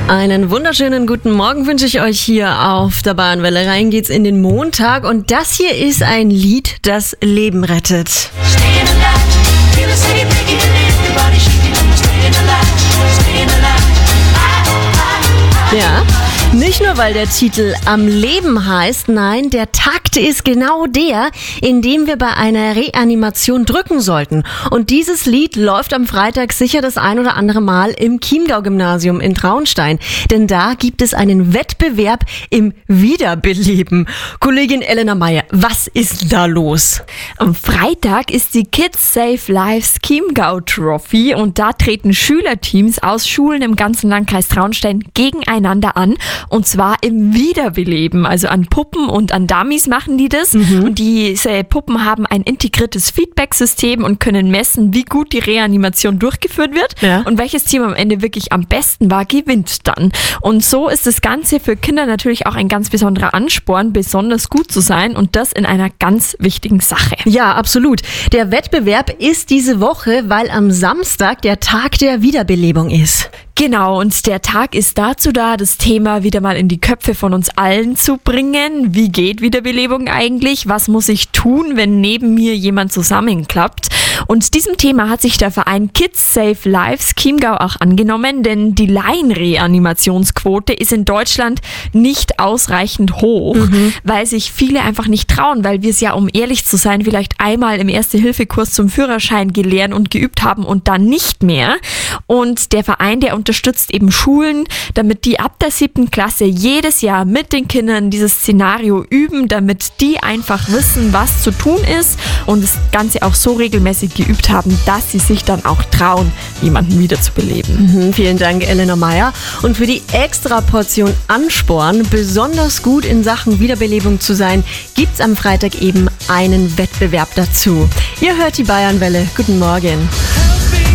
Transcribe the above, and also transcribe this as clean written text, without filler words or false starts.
Einen wunderschönen guten Morgen wünsche ich euch hier auf der Bayernwelle. Rein geht's in den Montag und das hier ist ein Lied, das Leben rettet. Ja, nicht nur, weil der Titel Am Leben heißt, nein, der Takt ist genau der, in dem wir bei einer Reanimation drücken sollten. Und dieses Lied läuft am Freitag sicher das ein oder andere Mal im Chiemgau-Gymnasium in Traunstein. Denn da gibt es einen Wettbewerb im Wiederbeleben. Kollegin Elena Meyer, was ist da los? Am Freitag ist die Kids Save Lives Chiemgau Trophy und da treten Schülerteams aus Schulen im ganzen Landkreis Traunstein gegeneinander an. Und zwar im Wiederbeleben, also an Puppen und an Dummies machen die das. Und diese Puppen haben ein integriertes Feedback-System und können messen, wie gut die Reanimation durchgeführt wird. Ja. Und welches Team am Ende wirklich am besten war, gewinnt dann. Und so ist das Ganze für Kinder natürlich auch ein ganz besonderer Ansporn, besonders gut zu sein und das in einer ganz wichtigen Sache. Ja, absolut. Der Wettbewerb ist diese Woche, weil am Samstag der Tag der Wiederbelebung ist. Genau, und der Tag ist dazu da, das Thema wieder mal in die Köpfe von uns allen zu bringen. Wie geht Wiederbelebung eigentlich? Was muss ich tun, wenn neben mir jemand zusammenklappt? Und diesem Thema hat sich der Verein Kids Save Lives Chiemgau auch angenommen, denn die Laienreanimationsquote ist in Deutschland nicht ausreichend hoch, weil sich viele einfach nicht trauen, weil wir es ja, um ehrlich zu sein, vielleicht einmal im Erste-Hilfe-Kurs zum Führerschein gelernt und geübt haben und dann nicht mehr. Und der Verein, der unterstützt eben Schulen, damit die ab der 7. Klasse jedes Jahr mit den Kindern dieses Szenario üben, damit die einfach wissen, was zu tun ist und das Ganze auch so regelmäßig geübt haben, dass sie sich dann auch trauen, jemanden wiederzubeleben. Vielen Dank, Elena Meyer. Und für die extra Portion Ansporn, besonders gut in Sachen Wiederbelebung zu sein, gibt's am Freitag eben einen Wettbewerb dazu. Ihr hört die Bayernwelle. Guten Morgen.